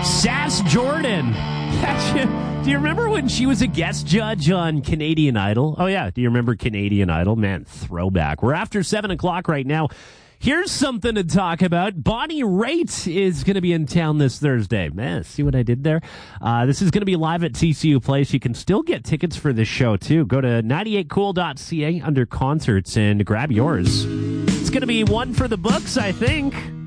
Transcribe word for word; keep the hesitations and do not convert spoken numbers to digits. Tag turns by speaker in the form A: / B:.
A: Sass Jordan. Do you remember when she was a guest judge on Canadian Idol? Oh, yeah. Do you remember Canadian Idol? Man, throwback. We're after seven o'clock right now. Here's something to talk about. Bonnie Raitt is going to be in town this Thursday. Man, see what I did there? Uh, this is going to be live at T C U Place. You can still get tickets for this show, too. Go to ninety-eight cool dot c a under concerts and grab yours. It's going to be one for the books, I think.